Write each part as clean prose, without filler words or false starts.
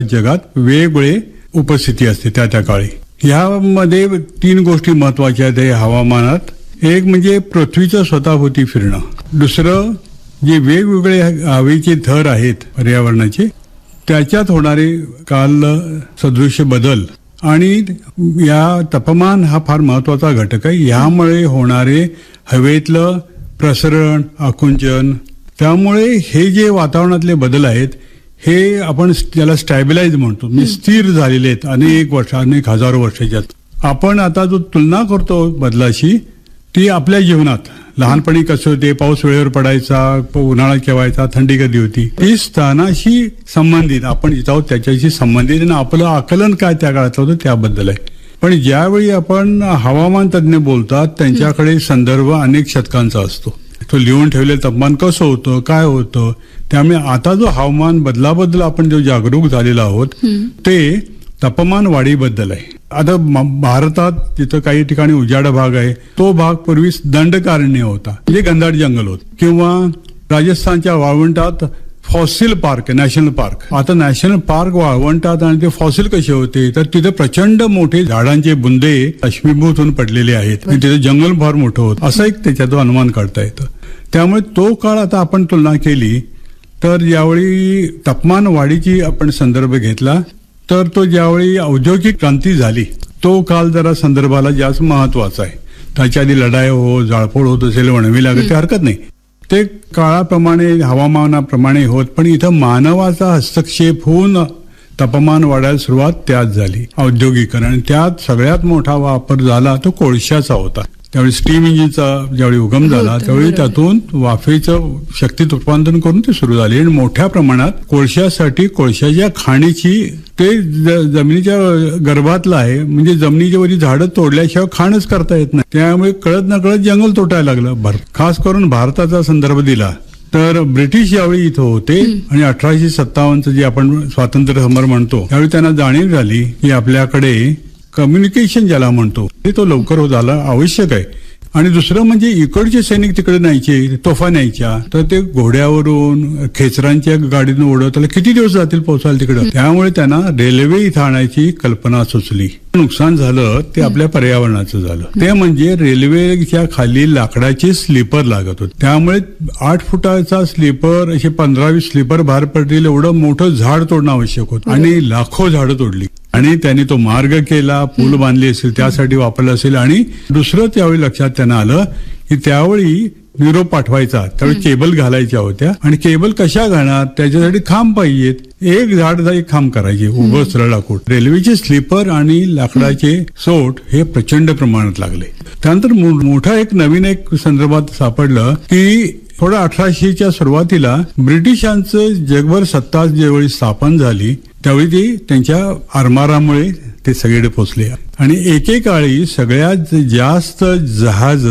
जगात वेगवेगळे उपस्थिती असते त्या काळी. ह्यामध्ये 3 गोष्टी महत्वाच्या आहेत या हवामानात. एक म्हणजे पृथ्वीचं स्वतःभोवती फिरणं. दुसरं जे वेगवेगळे हवेचे थर आहेत पर्यावरणाचे त्याच्यात होणारे काल सदृश्य बदल आणि या तापमान हा फार महत्वाचा घटक आहे. यामुळे होणारे हवेतलं प्रसरण आकुंचन त्यामुळे हे जे वातावरणातले बदल आहेत हे आपण त्याला स्टॅबिलाइज म्हणतो. म्हणजे स्थिर झालेले आहेत अनेक हजारो वर्षाच्यात. आपण आता जो तुलना करतो बदलाशी ती आपल्या जीवनात लहानपणी कसं होते, पाऊस वेळेवर पडायचा, उन्हाळा केव्हायचा, थंडी कधी होती, ती स्थानाशी संबंधित आपण जिथं आहोत त्याच्याशी संबंधित आणि आपलं आकलन काय त्या काळात होतं त्याबद्दल आहे. पण ज्यावेळी आपण हवामान तज्ञ बोलतात त्यांच्याकडे संदर्भ अनेक शतकांचा असतो. तो लिहून ठेवलेलं तापमान कसं होतं काय होतं. त्यामुळे आता जो हवामान बदलाबद्दल आपण जो जागरूक झालेलो आहोत ते तापमान वाढीबद्दल आहे. आता भारतात जिथं काही ठिकाणी उजाड भाग आहे तो भाग पूर्वी दंडकारण्य होता म्हणजे घनदाट जंगल होत. किंवा राजस्थानच्या वाळवंटात फॉसिल पार्क नॅशनल पार्क. आता नॅशनल पार्क वाळवंटात आणि ते फॉसिल कसे होते तर तिथे प्रचंड मोठे झाडांचे बुंदे अश्मीभूत होऊन पडलेले आहेत. तिथे जंगल फार मोठं होतं असं एक त्याच्यातून अनुमान काढता येतं. त्यामुळे तो काळ आता आपण तुलना केली तर ज्यावेळी तापमान वाढीची आपण संदर्भ घेतला तर तो ज्यावेळी औद्योगिक क्रांती झाली तो काल जरा संदर्भाला जास्त महत्वाचा आहे. त्याच्या आधी लढाई हो जाळपोळ होत असेल वणवी लागत ते हरकत नाही. ते काळाप्रमाणे हवामानाप्रमाणे होत पण इथं मानवाचा हस्तक्षेप होऊन तापमान वाढायला सुरुवात त्यात झाली औद्योगिकरण. त्यात सगळ्यात मोठा वापर झाला तो कोळशाचा होता. त्यावेळी स्टीम इंजिनचा ज्यावेळी उगम झाला त्यावेळी त्यातून वाफेचं शक्तीत उत्पादन करून ते सुरू झाले आणि मोठ्या प्रमाणात कोळशासाठी कोळशाच्या खाणीची ते जमिनीच्या गर्भातलं आहे. म्हणजे जमिनीच्या वरी झाडं तोडल्याशिवाय खाणच करता येत नाही. त्यामुळे कळत नकळत जंगल तोडायला लागलं. खास करून भारताचा संदर्भ दिला तर ब्रिटिश यावेळी इथं होते आणि 1857 जे आपण स्वातंत्र्य समर म्हणतो त्यावेळी त्यांना जाणीव झाली की आपल्याकडे कम्युनिकेशन ज्याला म्हणतो तो लवकर झाला आवश्यक आहे. आणि दुसरं म्हणजे इकडचे सैनिक तिकडे न्यायचे तोफा न्यायच्या तर ते घोड्यावरून खेचरांच्या गाडीतून उडवताना किती दिवस जातील पोहोचायला तिकडं. त्यामुळे त्यांना रेल्वे इथं आणायची कल्पना सुचली. नुकसान झालं ते आपल्या पर्यावरणाचं झालं. ते म्हणजे रेल्वेच्या खाली लाकडाचे स्लीपर लागत होते. त्यामुळे 8 फुटाचा स्लीपर असे 15-20 स्लीपर बाहेर पडलेलं एवढं मोठं झाड तोडणं आवश्यक होतं आणि लाखो झाडं तोडली आणि त्यांनी तो मार्ग केला पूल बांधले असेल त्यासाठी वापरला असेल. आणि दुसरं त्यावेळी लक्षात त्यांना आलं की त्यावेळी निरोप पाठवायचा त्यावेळी केबल घालायच्या होत्या आणि केबल कशा घालणार त्याच्यासाठी खांब पाहिजेत. एक झाड एक खांब करायचे उभं सरळ लाकूड. रेल्वेचे स्लीपर आणि लाकडाचे सोट हे प्रचंड प्रमाणात लागले. त्यानंतर मोठा नवीन संदर्भात सापडलं की थोडं 1800च्या सुरुवातीला ब्रिटिशांचं जगभर सत्ता ज्यावेळी स्थापन झाली त्यावेळी ती त्यांच्या आरमारामुळे ते सगळीकडे पोचले आणि एकेकाळी सगळ्यात जास्त जहाज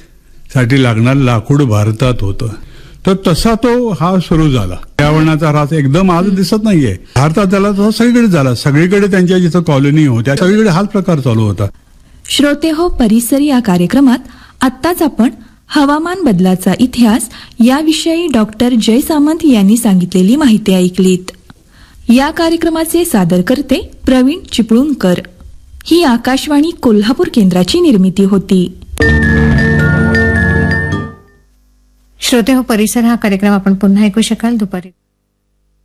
साठी लागणार लाकूड भारतात होतं. तर तसा तो हा सुरू झाला. पर्यावरणाचा ह्रास एकदम आज दिसत नाहीये. भारतात झाला तसा सगळीकडे झाला. सगळीकडे त्यांच्या जिथं कॉलनी होत्या सगळीकडे हाच प्रकार चालू होता. श्रोते हो, परिसर या कार्यक्रमात आत्ताच आपण हवामान बदलाचा इतिहास याविषयी डॉक्टर जय सामंत यांनी सांगितलेली माहिती ऐकलीत. या कार्यक्रमाचे सादरकर्ते प्रवीण चिपळूणकर. ही आकाशवाणी कोल्हापूर केंद्राची निर्मिती होती. श्रोते हो, परिसर हा कार्यक्रम आपण पुन्हा ऐकू शकाल दुपारी